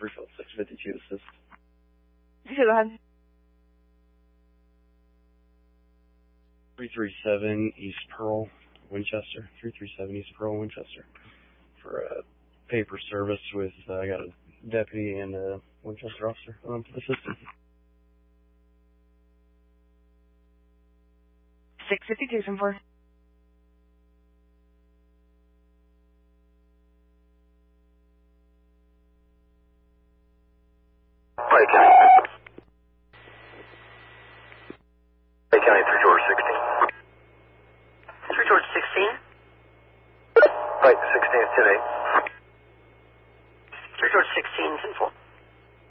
Springfield 652 assist. Okay, go ahead. 337 East Pearl, Winchester. 337 East Pearl, Winchester. For paper service with, I got a deputy and a Winchester officer assistant. 652, 10-4. Lake County 3.